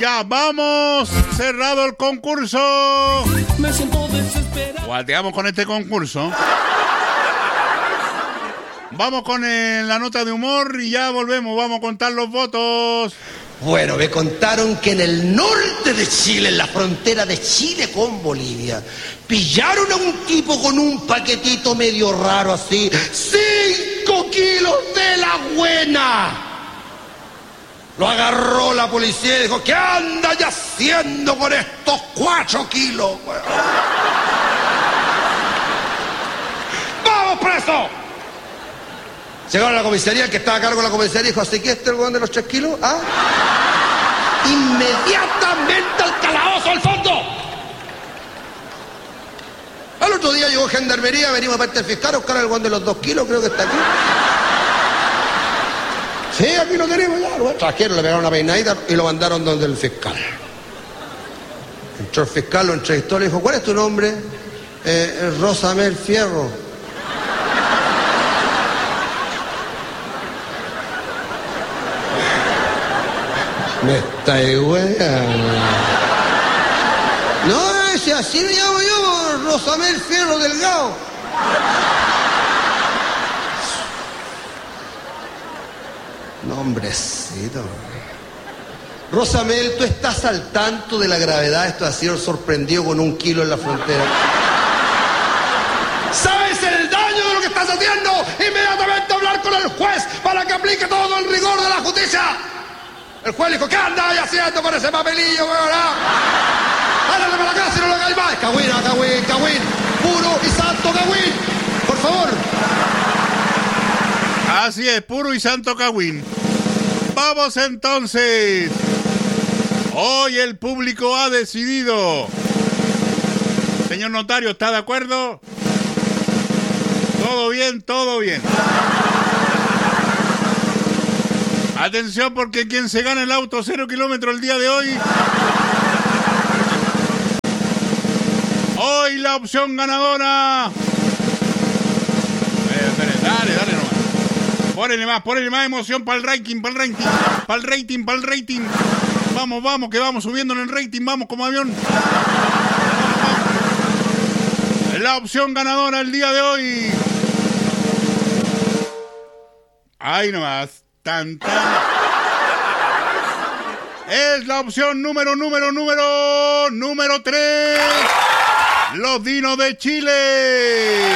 Ya vamos, cerrado el concurso. Me siento desesperado. Guateamos con este concurso. Vamos con la nota de humor y ya volvemos. Vamos a contar los votos. Bueno, me contaron que en el norte de Chile, en la frontera de Chile con Bolivia, pillaron a un tipo con un paquetito medio raro así, 5 kilos de la buena. Lo agarró la policía y dijo, ¿qué anda ya haciendo con estos 4 kilos? ¡Vamos preso! Llegaron a la comisaría, el que estaba a cargo de la comisaría dijo, ¿así que este es el hueón de los 3 kilos? ¿Ah? Inmediatamente al calabozo al fondo. Al otro día llegó gendarmería, venimos a parte del fiscal a buscar al hueón de los 2 kilos, creo que está aquí. Sí, aquí lo tenemos ya. Lo trajeron, le pegaron una peinadita y lo mandaron donde el fiscal. Entró el fiscal, lo entrevistó, le dijo, ¿cuál es tu nombre? Rosamel Fierro. Me está weando. No, ese así me llamo yo, Rosamel Fierro Delgado. Nombrecito. Rosamel, ¿tú estás al tanto de la gravedad de esto de haber sido sorprendido con 1 kilo en la frontera? ¿Sabes el daño de lo que estás haciendo? Inmediatamente hablar con el juez para que aplique todo el rigor de la justicia. El juez le dijo, ¿qué andas haciendo con ese papelillo, weón? Ándale para la casa y no lo hagáis más. Cagüín. Puro y santo cagüín. Por favor. Así es, puro y santo cagüín. Vamos entonces. Hoy el público ha decidido. Señor notario, ¿está de acuerdo? Todo bien, todo bien. Atención porque quien se gana el auto 0 kilómetros el día de hoy. Hoy la opción ganadora. Dale nomás. Ponele más emoción para el rating. Vamos, que vamos subiendo en el rating, vamos como avión. La opción ganadora el día de hoy. Ahí nomás. Tan. Es la opción número 3. Los Dinos de Chile.